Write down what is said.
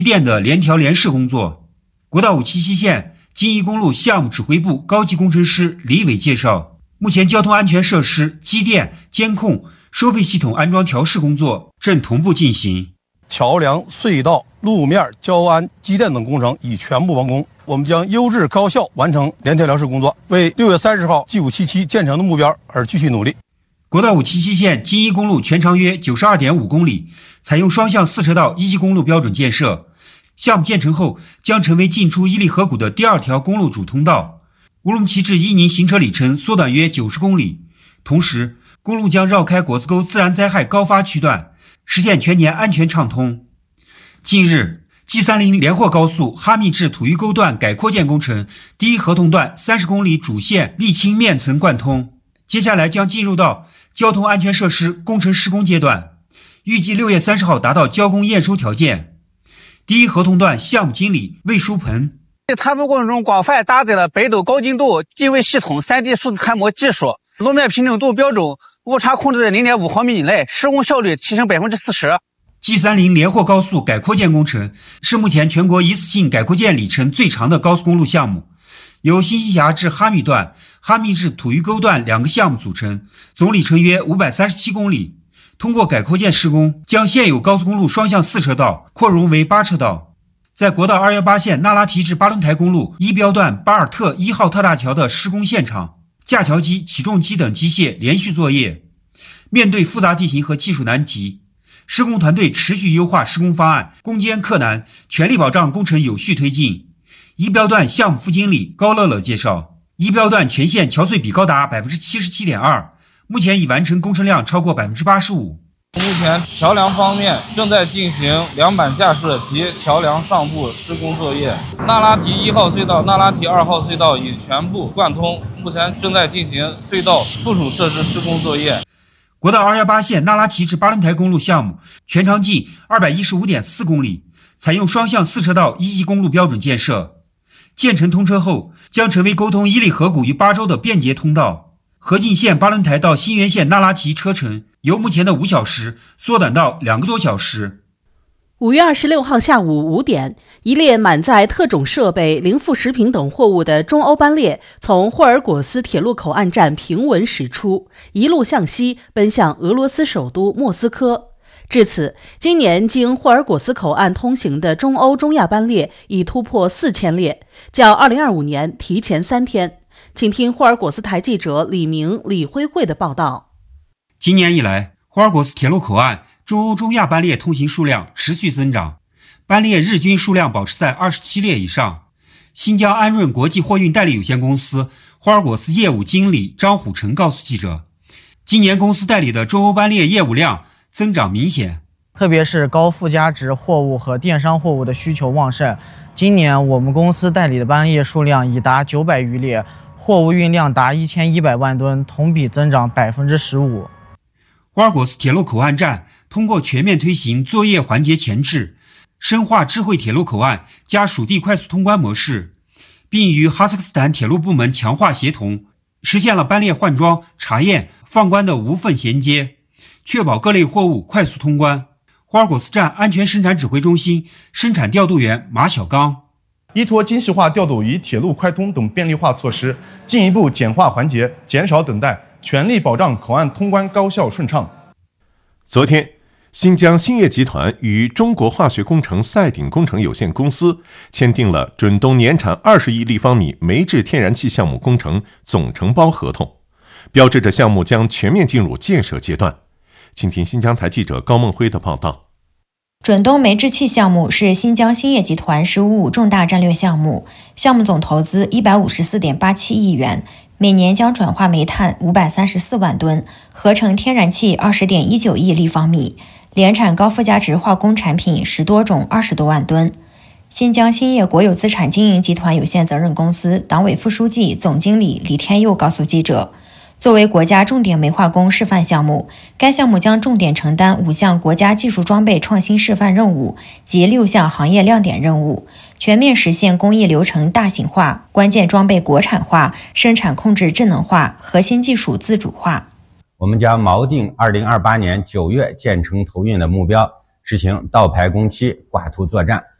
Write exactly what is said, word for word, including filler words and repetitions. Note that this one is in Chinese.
电的联调联试工作。国道五七七线京义公路项目指挥部高级工程师李伟介绍，目前交通安全设施、机电、监控、收费系统安装调试工作正同步进行。 桥梁、隧道、路面、交安、机电等工程已全部完工。我们将优质高效完成联调调试工作，为六月三十号 G 五七七建成的目标而继续努力。 国道五七七线京义公路全长约 九十二点五公里，采用双向四车道一级公路标准建设。项目建成后，将成为进出伊犁河谷的第二条公路主通道。乌鲁木齐至伊宁行车里程缩短约九十公里，同时公路将绕开果子沟自然灾害高发区段，实现全年安全畅通。近日 G 三十 连霍高速哈密至土峪沟段改扩建工程第一合同段三十公里主线沥青面层贯通，接下来将进入到交通安全设施工程施工阶段，预计六月三十号达到交工验收条件。第一合同段项目经理魏书鹏， 参复过程中广泛搭载了北斗高精度定位系统 三 D 数字参模技术，路面平整度标准误差控制在 零点五毫米以内，施工效率提升 百分之四十。 G 三十 连霍高速改扩建工程是目前全国一次性改扩建里程最长的高速公路项目，由新西峡至哈密段、哈密至土峪沟段两个项目组成，总里程约五百三十七公里。通过改扩建施工，将现有高速公路双向四车道扩容为八车道。在国道二一八线那拉提至巴伦台公路一标段巴尔特一号特大桥的施工现场，架桥机、起重机等机械连续作业。面对复杂地形和技术难题，施工团队持续优化施工方案，攻坚克难，全力保障工程有序推进。一标段项目副经理高乐乐介绍，一标段全线桥隧比高达 百分之七十七点二， 目前已完成工程量超过 百分之八十五。 目前桥梁方面正在进行梁板架设及桥梁上部施工作业。那拉提一号隧道、那拉提二号隧道已全部贯通，目前正在进行隧道附属设施施工作业。 国道二一八线那拉提至巴伦台公路项目全长近 二百一十五点四公里，采用双向四车道一级公路标准建设。建成通车后，将成为沟通伊犁河谷与巴州的便捷通道。河静线巴伦台到新源县那拉提车程由目前的五小时缩短到两个多小时。 五月二十六号下午五点，一列满载特种设备、零副食品等货物的中欧班列从霍尔果斯铁路口岸站平稳驶出，一路向西奔向俄罗斯首都莫斯科。至此，今年经霍尔果斯口岸通行的中欧中亚班列已突破四千列，较二零二五年提前三天。请听霍尔果斯台记者李明、李辉慧的报道。 今年以来，霍尔果斯铁路口岸中欧中亚班列通行数量持续增长，班列日均数量保持在二十七列以上。新疆安润国际货运代理有限公司霍尔果斯业务经理张虎成告诉记者，今年公司代理的中欧班列业务量增长明显， 特别是高附加值货物和电商货物的需求旺盛。今年我们公司代理的班列数量已达九百余列，货物运量达一千一百万吨，同比增长 百分之十五。 霍尔果斯铁路口岸站通过全面推行作业环节前置，深化智慧铁路口岸加属地快速通关模式，并与哈萨克斯坦铁路部门强化协同，实现了班列换装、查验、放关的无缝衔接，确保各类货物快速通关。霍尔果斯站安全生产指挥中心生产调度员马小刚， 依托精细化调度与铁路快通等便利化措施，进一步简化环节，减少等待，全力保障口岸通关高效顺畅。 昨天，新疆兴业集团与中国化学工程赛鼎工程有限公司签订了准东年产二十亿立方米煤制天然气项目工程总承包合同，标志着项目将全面进入建设阶段。请听新疆台记者高梦辉的报道。 准东煤制气项目是新疆兴业集团“十五五”重大战略项目，项目总投资 一百五十四点八七亿元，每年将转化煤炭五百三十四万吨，合成天然气 二十点一九亿立方米，联产高附加值化工产品十多种二十多万吨。新疆兴业国有资产经营集团有限责任公司党委副书记、总经理李天佑告诉记者，作为国家重点煤化工示范项目，该项目将重点承担五项国家技术装备创新示范任务及六项行业亮点任务，全面实现工艺流程大型化、关键装备国产化、生产控制智能化、核心技术自主化。 我们将锚定二零二八年九月建成投运的目标，实行倒排工期、挂图作战。